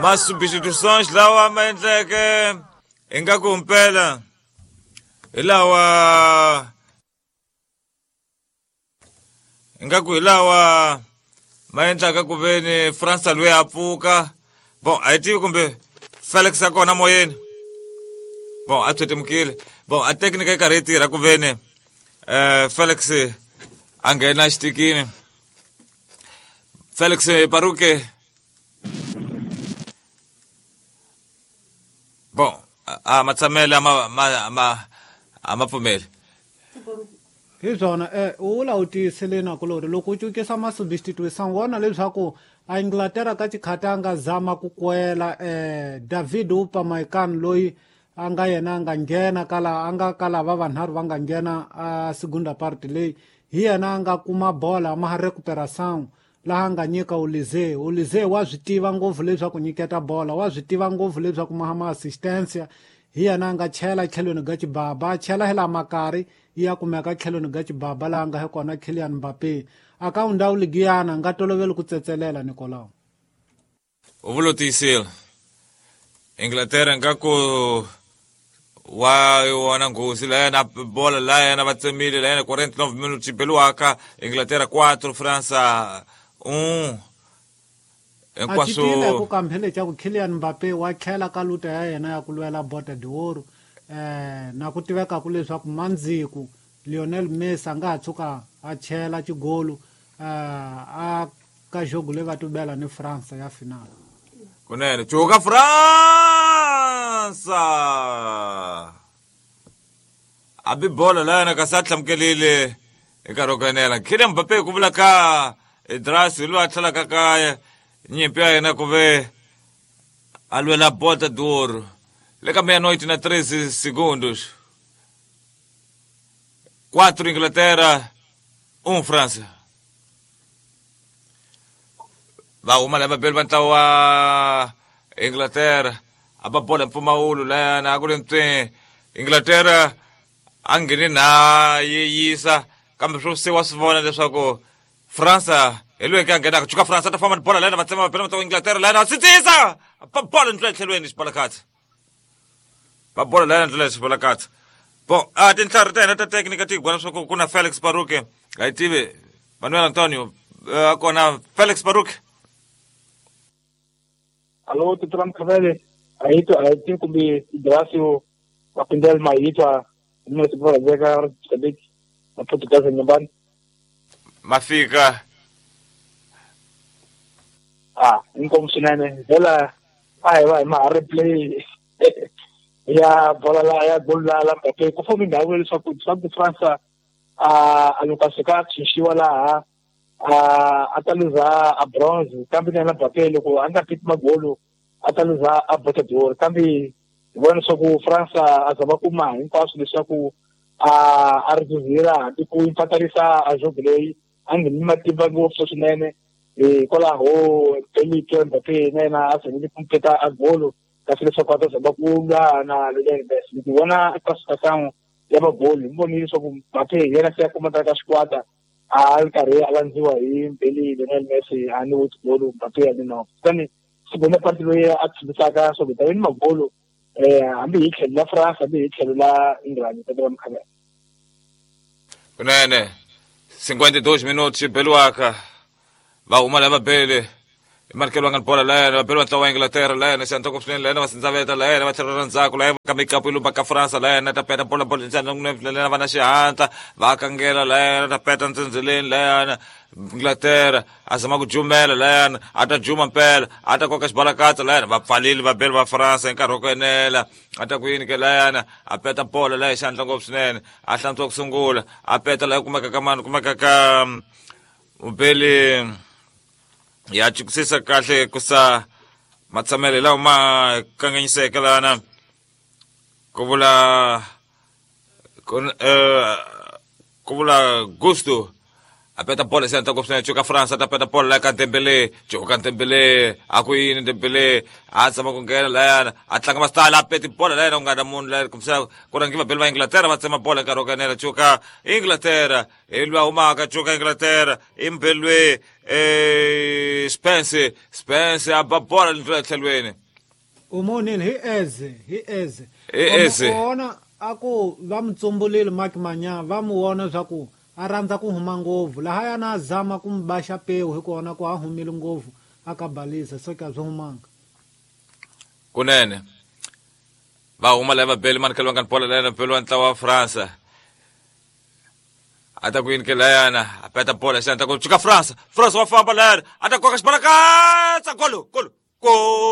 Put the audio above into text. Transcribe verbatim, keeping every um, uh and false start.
mas substituições lawa maendleke ingaku mpela ilawa ingaku ilawa maendlaka kuveni France lwe apuka bon aitivi kumbe Felix akona moyeni bon atwete mkile bon a técnica ikaretira kuveni uh, Felix angena xitikini Felix Paruke bon a matsamele ama ama amapfumeli hi byona eh u la u tiyiselena kulori loko u cukisa ma substitution wona leswaku a Inglaterra ka tikhatanga zama ku kwela eh David Upamecano loyi a nga yena nga nghena kala anga kala va vanharhu va nga nghena a segunda parte leyi hi yena nga kuma bola ma recuperação laha nga nyika Ulize Ulize wa swi tiva ngopfu leswaku nyiketa bola wa swi tiva ngopfu leswaku ma ma assistance hi yena nga chela tlhelweni ga Chibaba chela hela makari ya kumeka tlhelweni ga Chibaba laha nga he kona Kylian Mbappe aka undhawu ligiyana nga toloveli ku tsetselela Nicolau uvulotisile Inglaterra ngako wa wana ngosi la na bola la na vatsemile la quarenta e nove minuti peluaka Inglaterra quatro França um enquanto ku kamphele cha ku Kylian Mbappe wa khela ka luta ya yena ya ku lwela Bota d'Oro eh na ku tiveka ku leswaku mandziku Lionel Messi nga tshuka a chela chigolu a ka jogo le va tubela ni France ya final kunene chuka France abi bola la na kasatla mkelile ekarokanela Kylian Mbappe kuvula ka edrasi lo athala ka kaya nyempia yena kuve alwela Bota d'Oro le ka meia-noite na treze segundos quatro Inglaterra um França va uma leva bel bantawa Inglaterra aba bola mpumawulu la na kulente Inglaterra angene na yeyisa kambe swo se wasivona leswaku France elwe ka ngena kuchuka France ta fama bola lena vatsema pela mtawa Inglaterra lena sitisa ba bola ndlelweni sipalakati ba bola lena ndlelweni sipalakati bon a tintlari tena ta técnica ti gwana swaku kuna Felix Paruke aitive Manuel Antonio akona Felix Paruke alô tutram kavele aito aito kumbi Idrasio wapindel maitwa nime sipora zeka sabik na Portugal nyumbani mafika ah inkom sinane dela ai vai ma replay ya bola la ya gol la la Mbappe ko fomi ndawo le swaku swaku France a alukasika tshishiwa la a ataluza a bronze kambi na Mbappe loko anga pit magolo ataluza a Bota d'Oro kambi bona swaku France azaba kuma hinkwaswo leswaku a a rizuzira tiku impatarisa a jogo leyi angi ni matimba ngopfu swinene hikwalaho Kylian Mbappe na yena a fanele ku peta a golo kasi leswaku a ta zaba ku lwa na Lionel Messi ni vona classification ya magoli ni voni leswaku Mbappe yena se ya kuma ka xikwata a ri karhi a landziwa hi mbeli Lionel Messi a ni wutgolo Mbappe a ni no kani segunda parte loyi a tshibisaka swo bita ni magolo eh hambi hi tlhelo la France hambi hi tlhelo la England ta drum khamera kunene cinquenta e dois minutos peluaka va uma leva bele markelo ngal bola la na pelo tawa Inglaterra la na santo kopsnen la na sinzaveta la na tsaranza ku la kamika pilu baka France la na tapeta bola bola tsana ngune la na xihanta va kangela la na tapeta ntsindzeleni la na Inglaterra azama ku jumela la na ata juma mpela ata koka xibalakatsa la na va pfalile va bele va France enkarhi ko enela ata ku yini ke la na apeta bola la xandla ngopsnen a hlantswa ku sungula apeta la kumeka ka mani kumeka ka ubele ya chukusisa kahle kusa matsamele lawa ma kanganyiseka lana kuvula kuvula Gusto apeta bola senta kopsne chuka France tapeta bola la Kantembele chuka Kantembele akuini Dembele atsa makungena la atlanga mastala apeti bola la ngada mun la kumsa kurangiva belwa Inglaterra vatsema bola karokanela chuka Inglaterra elwa umaka chuka Inglaterra imbelwe eh Spence Spence abba bola ntwethelweni umonile he eze he eze eze ona ako vamtsumbulile makimanya vamuona swaku a rhandza ku huma ngopfu laha yana a zama ku mi baxa pewu hi kona ku a humile ngopfu aka balisa so ka byi humanga kunene va huma lava beli markelo ngan pola lena pelo ntlawa France ata ku inkela yana apeta pola senta ku chuka France France wa famba lena ata koka xbaraka golo golo gol